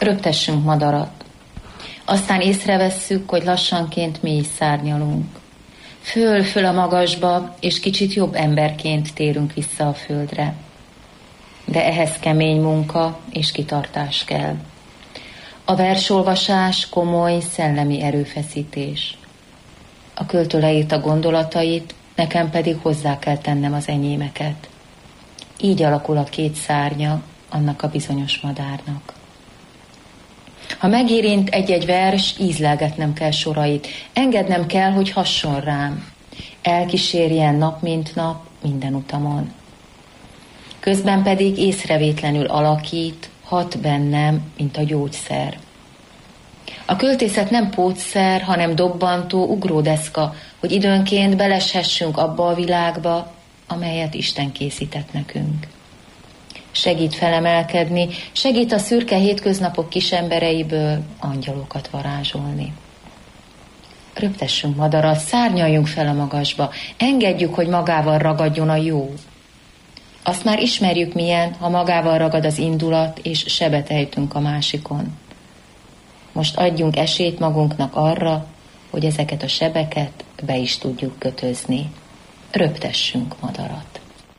Röptessünk madarat. Aztán észrevesszük, hogy lassanként mi is szárnyalunk. Föl a magasba, és kicsit jobb emberként térünk vissza a földre. De ehhez kemény munka és kitartás kell. A versolvasás komoly szellemi erőfeszítés. A költő leírta gondolatait, nekem pedig hozzá kell tennem az enyémeket. Így alakul a két szárnya annak a bizonyos madárnak. Ha megérint egy-egy vers, ízlelgetnem kell sorait, engednem kell, hogy hasson rám, elkísérjen nap mint nap minden utamon. Közben pedig észrevétlenül alakít, hat bennem, mint a gyógyszer. A költészet nem pótszer, hanem dobbantó ugródeszka, hogy időnként beleshessünk abba a világba, amelyet Isten készített nekünk. Segít felemelkedni, segít a szürke hétköznapok kisembereiből angyalokat varázsolni. Röptessünk madarat, szárnyaljunk fel a magasba, engedjük, hogy magával ragadjon a jó. Azt már ismerjük milyen, ha magával ragad az indulat, és sebet ejtünk a másikon. Most adjunk esélyt magunknak arra, hogy ezeket a sebeket be is tudjuk kötözni. Röptessünk madarat.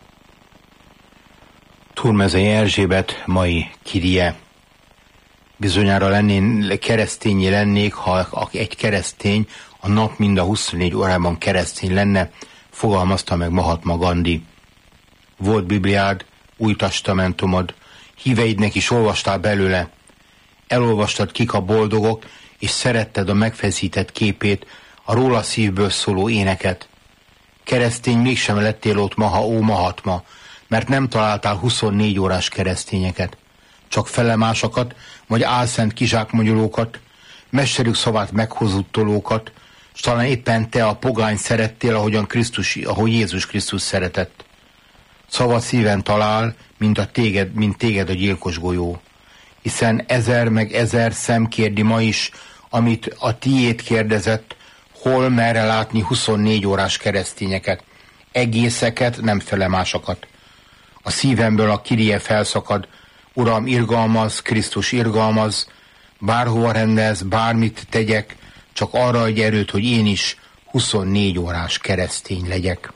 Turmezei Erzsébet mai Kyrie. Bizonyára keresztényé lennék, ha egy keresztény a nap mind a 24 órában keresztény lenne, fogalmazta meg Mahatma Gandhi. Volt Bibliád, új testamentumod, híveidnek is olvastál belőle. Elolvastad, kik a boldogok, és szeretted a megfeszített képét, a róla szívből szóló éneket. Keresztény mégsem lettél ott Mahatma, mert nem találtál 24 órás keresztényeket, csak felemásokat, vagy álszent kizsákmagyolókat, mesterük szavát meghozuttolókat, s talán éppen te a pogány szerettél, ahogy Jézus Krisztus szeretett. Szavad szíven talál, mint téged a gyilkos golyó, hiszen 1000 meg 1000 szem kérdi ma is, amit a tiéd kérdezett, hol merre látni 24 órás keresztényeket, egészeket, nem felemásokat. A szívemből a Kyrie felszakad, Uram, irgalmaz, Krisztus irgalmaz, bárhova rendelsz, bármit tegyek, csak arra adj erőt, hogy én is 24 órás keresztény legyek.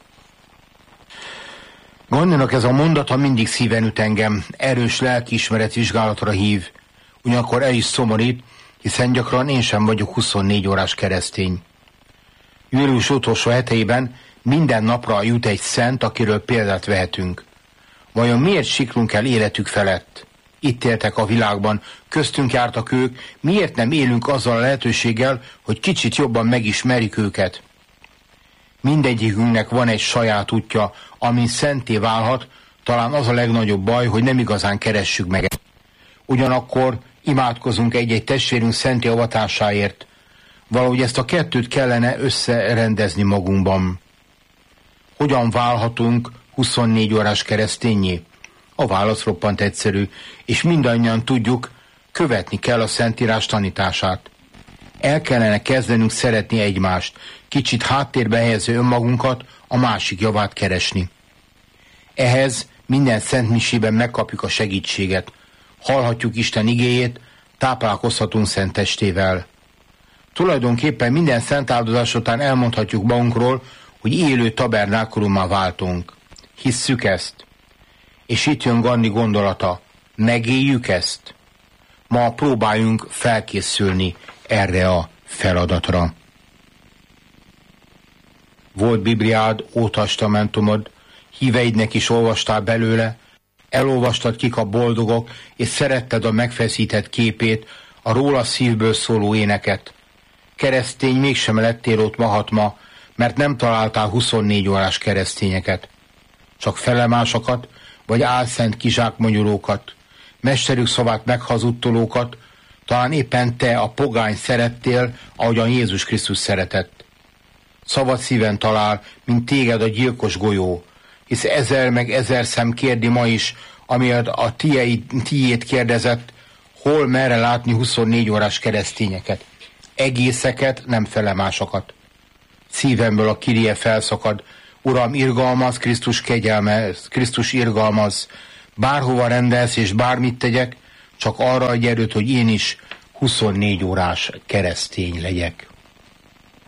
Gandhinak ez a mondata mindig szíven üt engem, erős lelkiismeret vizsgálatra hív, ugyanakkor el is szomorít, hiszen gyakran én sem vagyok 24 órás keresztény. Július utolsó heteiben minden napra jut egy szent, akiről példát vehetünk. Vajon miért siklunk el életük felett? Itt éltek a világban, köztünk jártak ők, miért nem élünk azzal a lehetőséggel, hogy kicsit jobban megismerjük őket? Mindegyikünknek van egy saját útja, amin szenté válhat, talán az a legnagyobb baj, hogy nem igazán keressük meg. Ugyanakkor imádkozunk egy-egy testvérünk szenti avatásáért. Valahogy ezt a kettőt kellene összerendezni magunkban. Hogyan válhatunk 24 órás keresztényé? A válasz roppant egyszerű, és mindannyian tudjuk, követni kell a Szentírás tanítását. El kellene kezdenünk szeretni egymást, kicsit háttérbe helyező önmagunkat, a másik javát keresni. Ehhez minden szentmisében megkapjuk a segítséget, hallhatjuk Isten igéjét, táplálkozhatunk szent testével. Tulajdonképpen minden szent áldozás után elmondhatjuk magunkról, hogy élő tabernákulummá váltunk. Hisszük ezt? És itt jön Gandhi gondolata, megéljük ezt? Ma próbáljunk felkészülni erre a feladatra. Volt Bibliád, Ótestamentumod, híveidnek is olvastál belőle, elolvastad, kik a boldogok, és szeretted a megfeszített képét, a róla szívből szóló éneket. Keresztény mégsem lettél ott Mahatma, mert nem találtál 24 órás keresztényeket, csak felemásokat, vagy álszent kizsákmagyolókat, mesterük szavát meghazudtolókat, talán éppen te a pogány szerettél, ahogyan Jézus Krisztus szeretett. Szavad szíven talál, mint téged a gyilkos golyó, hisz 1000 meg 1000 szem kérdi ma is, amiért a tiéd kérdezett, hol merre látni 24 órás keresztényeket, egészeket, nem felemásokat. Szívemből a Kyrie felszakad, Uram, irgalmaz, Krisztus irgalmaz, bárhova rendelsz és bármit tegyek, csak arra adj erőt, hogy én is 24 órás keresztény legyek.